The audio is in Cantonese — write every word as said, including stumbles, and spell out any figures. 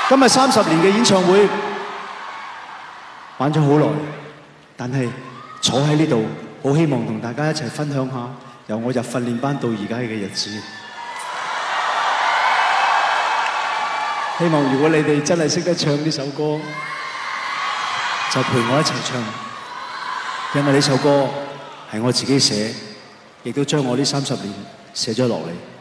今日三十年嘅演唱會玩咗好耐，但係坐喺呢度，好希望同大家一齊分享下由我入訓練班到而家嘅日子。希望如果你哋真係識得唱呢首歌，就陪我一齊唱，因為呢首歌係我自己寫，亦都將我呢三十年寫咗落嚟。